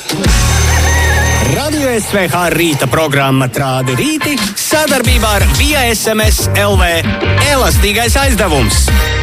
Radio SVH rīta programma Trādi rīti sadarbībā ar Via SMS LV elastīgais aizdevums.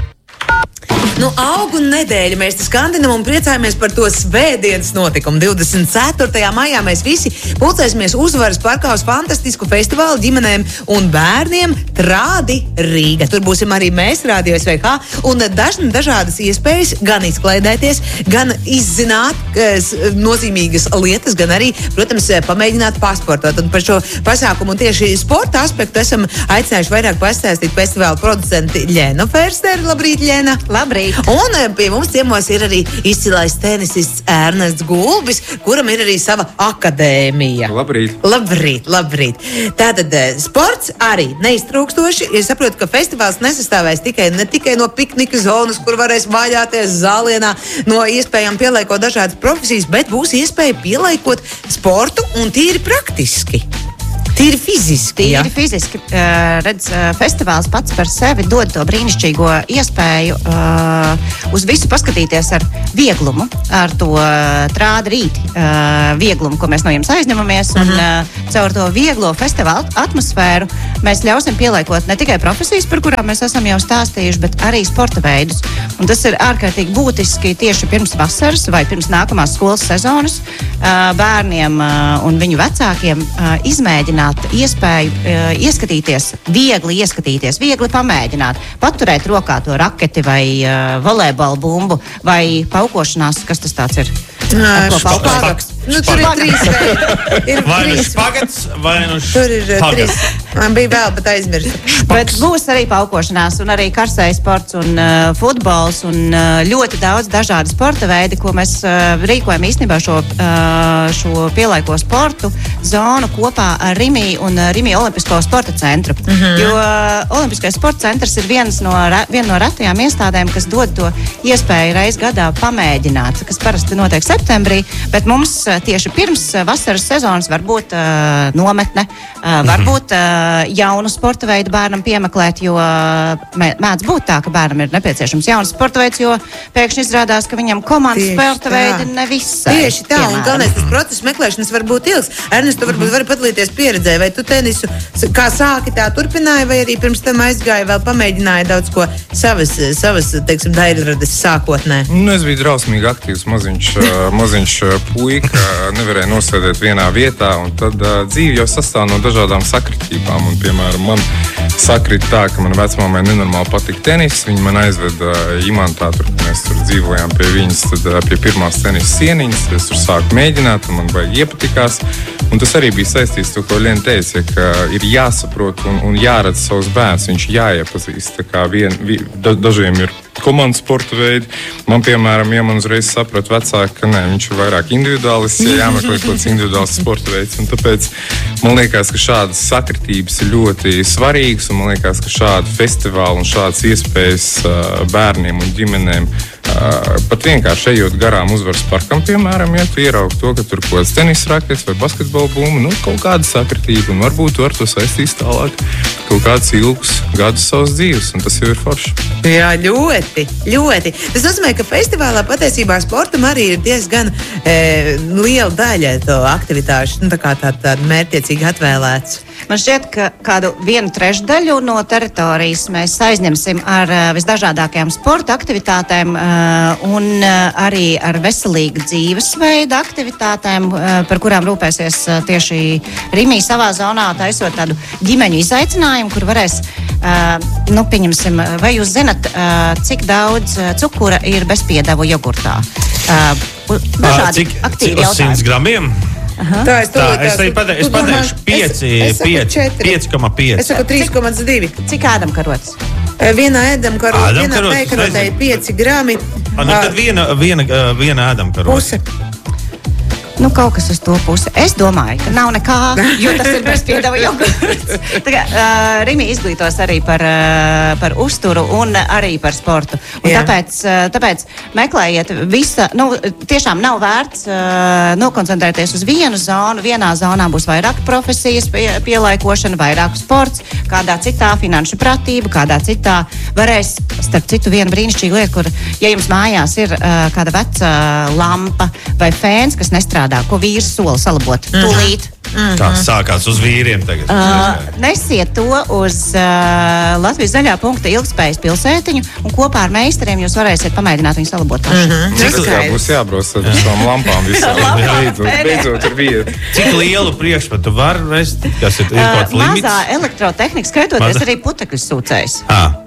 Augu nedēļu mēs skandinam un priecājamies par to svētdienas notikumu. 24. maijā mēs visi pulcēsimies Uzvaras parkā uz fantastisku festivālu ģimenēm un bērniem Trādi Rīga. Tur būsim arī mēs, Radio SVH, un dažādas iespējas gan izklaidēties, gan izzināt nozīmīgas lietas, gan arī, protams, pamēģināt pasportot. Un par šo pasākumu un tieši sporta aspektu esam aicinājuši vairāk pastāstīt festivāla producenti Ļena Fersteri. Labrīt, Ļena! Labrīt! Un pie mums ciemos ir arī izcilais tenisists Ernests Gulbis, kuram ir arī sava akadēmija. Labrīt! Labrīt! Tātad sports arī neiztrūkstoši. Es saprotu, ka festivāls nesastāvēs ne tikai no piknika zonas, kur varēs vaļāties zālienā, no iespējām pielaikot dažādas profesijas, bet būs iespēja pielaikot sportu un tīri praktiski. Tīri fiziski. Tīri fiziski. Redz, festivāls pats par sevi dod to brīnišķīgo iespēju uz visu paskatīties ar vieglumu, ar to Trādi rīti vieglumu, ko mēs no jums aizņemamies. Un caur to vieglo festivālu atmosfēru mēs ļausim pielaikot ne tikai profesijas, par kurām mēs esam jau stāstījuši, bet arī sporta veidus. Un tas ir ārkārtīgi būtiski tieši pirms vasaras vai pirms nākamās skolas sezonas bērniem un viņu vecākiem izmēģināt iespēju ieskatīties, viegli pamēģināt, paturēt rokā to raketi vai volejbola bumbu vai paukošanās, kas tas tāds ir? Spagats. Tur ir trīs veidi. Vai nu špagats, vai nu tur ir trīs. Man bija vēl, bet aizmirsu. Bet būs arī paukošanās un arī karstais sports un futbols un ļoti daudz dažādi sporta veidi, ko mēs rīkojam īstenībā šo pielaiko sportu zonu kopā ar Rimi un Rimi Olimpisko sporta centru. Jo Olimpiskais sporta centrs ir viena no retajām iestādēm, kas dod to iespēju reiz gadā pamēģināt, kas parasti notiek septembrī, bet mums tieši pirms vasaras sezonas varbūt nometne, varbūt jaunu sporta veidu bērnam piemeklēt, jo mēdz būt tā, ka bērnam ir nepieciešams jauns sporta veids, jo pēkšņi izrādās, ka viņam komandas sporta veidi nevisai. Tieši tā, un galvenais tas process meklēšanas var būt ilgs. Ernest, tu varbūt vari padalīties pieredzē, vai tu tenisu kā sāki, tā turpināji, vai arī pirms tam aizgāji vēl pamēģināji daudz ko savas teiksim, daļrades sākotnē? Es biju drausmīgi aktīvs maziņš puika, nevarēja nosēdēt vienā vietā, un tad dzīve jau sastāv no dažādām sakritībām, un, piemēram, man sakrit tā, ka man vecmāmai nenormāli patika tenis, viņa man aizveda Imantā, tur mēs tur dzīvojām pie viņas, tad pie pirmās tenisa sieniņas, es tur sāku mēģināt, un man baigi iepatikās, un tas arī bija saistīts to, ko Lena teica, ka ir jāsaprot un jāredz savus bērns, viņš jāiepazīst, tā kā dažiem ir komandas sporta veidi. Man, piemēram, ja man uzreiz saprat vecāki, ka viņš ir vairāk individuālists, jāmeklē kaut kāds individuāls sporta veids. Un tāpēc man liekas, ka šādas sakritības ir ļoti svarīgas, un man liekas, ka šādi festivāli un šādas iespējas bērniem un ģimenēm pat vienkārši ejot garām Uzvaras parkam, piemēram, ja tu ieraugi to, ka tur kaut kāds tenis raketes vai basketbola bumba, kaut kāda sakritība, un varbūt tu ar to saistīs tālāk kaut kādus ilgus gadus savas dzīves, un tas jau ir forši. Jā, ļoti. Tas nozīmē, ka festivālā patiesībā sportam arī ir diezgan liela daļa to aktivitāšu, tā kā tāda mērķiecīgi atvēlēts. Man šķiet, ka kādu 1/3 no teritorijas mēs aizņemsim ar visdažādākajām sporta aktivitātēm un arī ar veselīgu dzīvesveidu aktivitātēm, par kurām rūpēsies tieši Rimi savā zonā, taisot tādu ģimeņu izaicinājumu, kur varēs, pieņemsim, vai jūs zinat, cik daudz cukura ir bezpiedevu jogurtā? Dažādi aktīvi jautājumi. 100 gramiem? Tā, es arī pateikšu 5,5. Es saku 3,2. Cik ēdamkarotes? Vienā ēdamkarotē ir 5 grami. Tad viena ēdamkarota. Puse. Kaut kas uz to pusi. Es domāju, ka nav nekā, jo tas ir bezpiedevu jogurts. Rimi izglītos arī par uzturu un arī par sportu. Un tāpēc meklējiet tiešām nav vērts nokoncentrēties uz vienu zonu. Vienā zonā būs vairāk profesijas pielaikošana, vairāk sports, kādā citā finanšu pratība, kādā citā varēs, starp citu, viena brīnišķīga lieta, kur, ja jums mājās ir kāda veca lampa vai fēns, kas nestrādā jāstrādā, ko vīrs sola salabot. Tūlīt. Tā sākās uz vīriem tagad. Nesiet to uz Latvijas zaļā punkta ilgspējas pilsētiņu un kopā ar meistariem jūs varēsiet pamēģināt viņu salabot paši. Tas būs jābrauc ar savām lampām visām. Beidzot ir vieta. Cik lielu priekšmetu var vest? Kas ir kaut limits? Mazā elektrotehnika skaitoties arī putekļu sūcējs.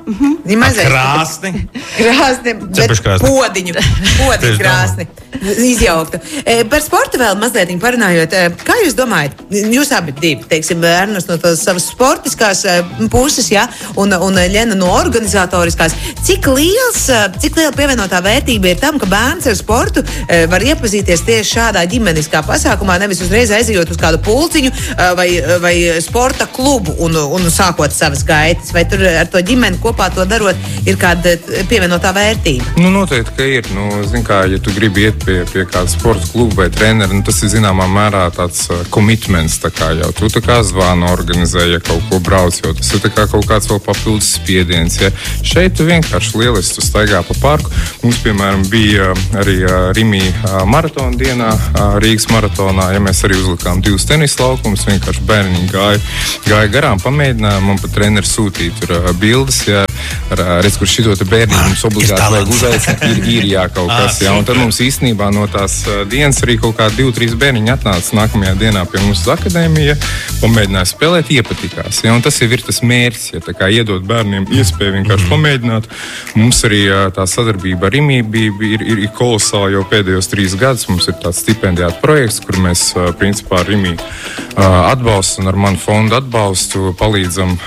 Krāsni? Krāsni, bet podiņu krāsni. Izjauktu. Par sportu vēl mazliet parunājot. Kā jūs domājat? Jūs abi divi, teiksim, Ernsts no tās savas sportiskās puses, ja, un Ļena no organizatoriskās. Cik liela pievienotā vērtība ir tam, ka bērns ar sportu var iepazīties tieši šādā ģimeniskā pasākumā, nevis uzreiz aizejot uz kādu pulciņu vai sporta klubu un sākot savas gaitas, vai tur ar to ģimeni kopā to darot ir kāda pievienotā vērtība? Noteikti, ka ir. Zin kā, ja tu gribi iet pie kāda sporta kluba vai trenera, tas ir zināmā mērā tāds commitments, tā kā jau tu tā kā zvanu organizē, ja kaut ko brauc, jo tas ir tā kā kaut kāds vēl papildus spiediens. Ja. Šeit tu vienkārši lieliski tu staigā pa parku. Mums, piemēram, bija arī Rimī maratona dienā, Rīgas maratonā, ja mēs arī uzlikām 2 tenisa laukumus, vienkārši bērniņi gāja garām, pamēģināja, man pat treneri sūtīja tur bildes, ja, redz, kur šito te bērniņu mums obligāti vajag uzaicināt, ir jā kaut kas, ja, un tad mums īstenībā no tās dienas arī kaut kā 2-3 bērniņi atnāca nākamajā dienā pie mums uz akadēmiju, pamēģināja spēlēt, iepatikās. Ja, un tas jau ir tas mērķis, ja tā kā iedot bērniem iespēju vienkārši pamēģināt. Mums arī tā sadarbība ar Rimī ir kolosāla jau pēdējos 3 gadus. Mums ir tāds stipendijāta projekts, kur mēs principā ar Rimī atbalstu un ar manu fondu atbalstu palīdzam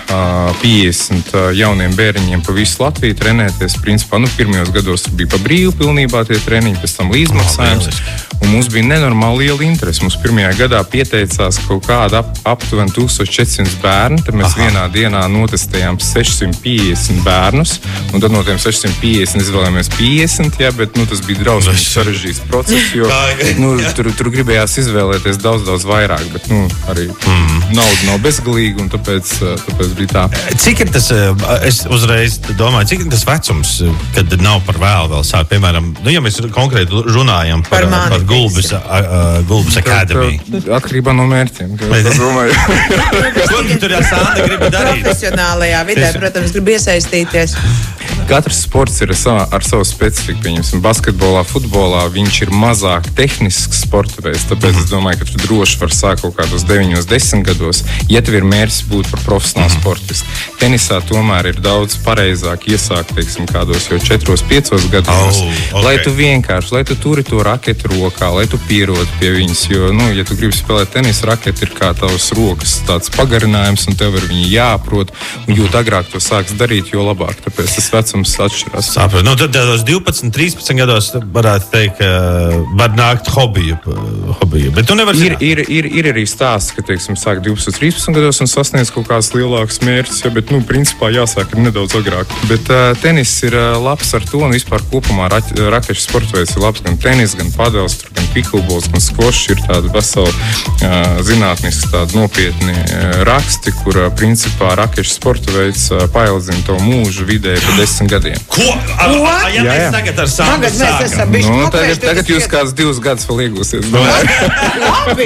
50 jauniem bērniņiem pa visu Latviju trenēties. Principā, pirmajos gados tur bija pa brīvu pilnībā tie treniņi, pēc tam līdzmaksājums. Un mums bija nenormāli liela interese. Mums pirmajā gadā pieteicās kaut kāda aptuveni 1400 bērni. Tad mēs vienā dienā notestējām 650 bērnus. Un tad no tiem 650 izvēlējāmies 50, jā, bet tas bija drausmīgi sarežģīts process, jo tur gribējās izvēlēties daudz vairāk, bet arī nauda nav bezgalīga, un tāpēc bija tā. Cik ir tas, es uzreiz domāju, cik ir tas vecums, kad nav par vēlu vēl sākt? Piemēram, ja mēs konkrēti runājam par Gulbes akadēmiju. Atkarībā no mērķiem. Ko tu tur Sanda grib darīt? Profesionālajā vidē, protams, grib iesaistīties. Katrs sports ir ar savu specifiku. Pieņemsim, basketbolā, futbolā viņš ir mazāk tehnisks sporta veids. Tāpēc es domāju, ka tu droši vari sākt kaut kādos 9-10 gados, ja tev ir mērķis būt par profesionālu sportistu. Tenisā tomēr ir daudz pareizāk iesākt, teiksim, kādos jau 4-5 gados. Lai tu vienkārši, lai tu turi to raketi rokā, lai tu pierodi pie viņas, jo, ja tu gribi spēlēt tenisa, raketi ir kā tavas rokas tāds pagarinājums, un tev ir viņi jāprot, un jo agrāk to sāks darīt, jo labāk. Tāpēc tas vecums atšķirās. Sapratu. Tad 12, 13 gados varētu teikt, ka var nākt hobiju. Bet tu nevari ir arī stāsts, ka, teiksim, sāk 12, 13 gados un sasniedz kaut kāds lielāks mērķis, ja, bet, principā jāsāk nedaudz agrāk. Bet tenis ir labs ar to, un vispār kopumā rakešu sporta veids ir labs gan tenis, gan padels, gan picklebols, gan squash. Ir tāda vesela zinātniski tāda nopietni raksti, kur principā rakešu sporta veids paildzina tavu mūžu vidēji pa 10 gadiem. Ko? Ja mēs tagad ar Sandu sākam? Tagad jūs kāds 2 gadus vēl iegūsiet. Labi,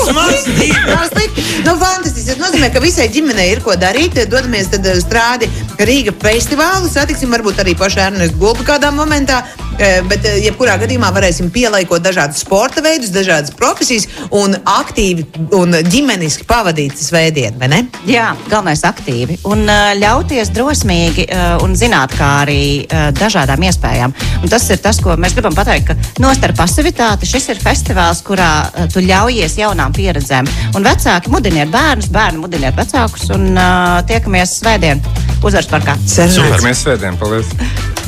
fantastiski. Tas nozīmē, ka visai ģimenei ir ko darīt. Dodamies tad strādi Rīga festivālu, satiksim varbūt arī pašu Ernestu Gulbu kādā momentā, bet jebkurā gadījumā varēsim pielaikot dažādus sporta veidus, dažādas profesijas un aktīvi un ģimeniski pavadīt svētdienu, vai ne? Jā, galvenais aktīvi. Un ļauties drosmīgi un zināt, kā arī dažādām iespējām. Un tas ir tas, ko mēs gribam pateikt, ka nostar pasivitāti. Šis ir festivāls, kurā tu ļaujies jaunām pieredzēm. Un vecāki mudiniet bērnus, bērni mudiniet vecākus un tiekamies svētdien Uzvaras parkā. Super, mēs svētdien, paldies!